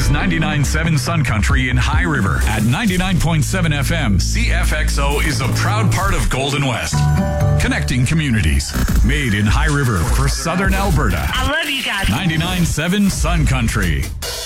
is 99.7 Sun Country in High River. At 99.7 FM, CFXO is a proud part of Golden West. Connecting communities. Made in High River for Southern Alberta. I love you guys. 99.7 Sun Country.